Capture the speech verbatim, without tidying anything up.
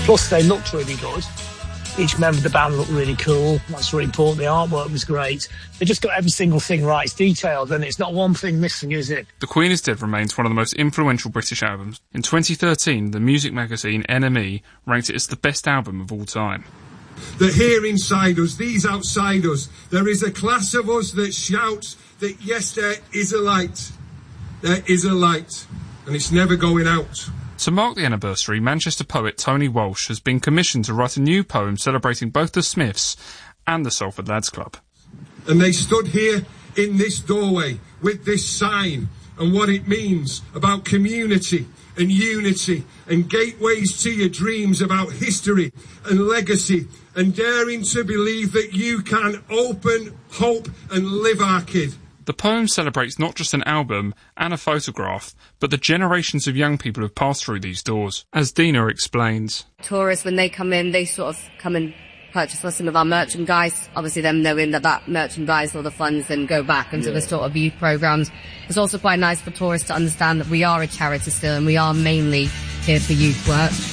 Plus, they looked really good. Each member of the band looked really cool. That's really important. The artwork was great. They just got every single thing right. It's detailed, and it's not one thing missing, is it? The Queen is Dead remains one of the most influential British albums. In twenty thirteen, the music magazine N M E ranked it as the best album of all time. That here inside us, these outside us, there is a class of us that shouts that yes, there is a light. There is a light, and it's never going out. To mark the anniversary, Manchester poet Tony Walsh has been commissioned to write a new poem celebrating both the Smiths and the Salford Lads Club. And they stood here in this doorway with this sign and what it means about community and unity and gateways to your dreams, about history and legacy, and daring to believe that you can open, hope and live our kid. The poem celebrates not just an album and a photograph, but the generations of young people who've passed through these doors. As Dina explains, tourists, when they come in, they sort of come and purchase some of our merchandise, obviously them knowing that that merchandise or the funds then go back into yeah. the sort of youth programmes. It's also quite nice for tourists to understand that we are a charity still and we are mainly here for youth work.